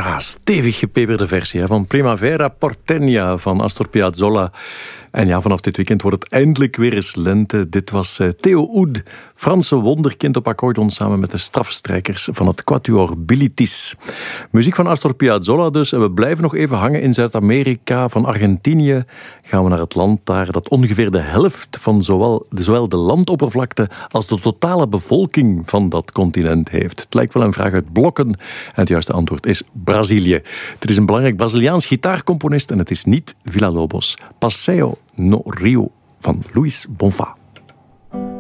Ja, stevig gepeperde versie van Primavera Porteña van Astor Piazzolla. En ja, vanaf dit weekend wordt het eindelijk weer eens lente. Dit was Theo Oud, Franse wonderkind op accordeon samen met de strafstrijkers van het Quatuor Bilitis. Muziek van Astor Piazzolla dus. En we blijven nog even hangen in Zuid-Amerika. Van Argentinië gaan we naar het land daar dat ongeveer de helft van zowel de landoppervlakte als de totale bevolking van dat continent heeft. Het lijkt wel een vraag uit blokken. En het juiste antwoord is Brazilië. Dit is een belangrijk Braziliaans gitaarcomponist en het is niet Villa-Lobos. Passeio no Rio van Luis Bonfá.